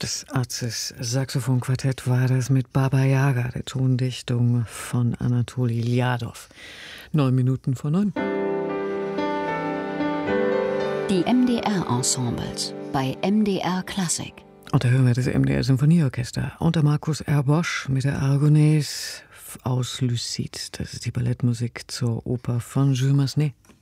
Das Azis Saxophonquartett war das mit Baba Yaga, der Tondichtung von Anatoli Ljadov. 9:09. Die MDR-Ensembles bei MDR Klassik. Und da hören wir das MDR Symphonieorchester unter Markus R. Bosch mit der Aragonaise aus Lucide. Das ist die Ballettmusik zur Oper von Jules Massenet.